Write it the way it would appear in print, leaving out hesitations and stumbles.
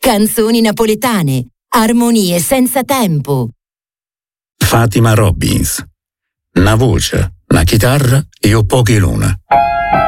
canzoni napoletane, armonie senza tempo. Fatima Robbins. Una voce, una chitarra e un pochi luna.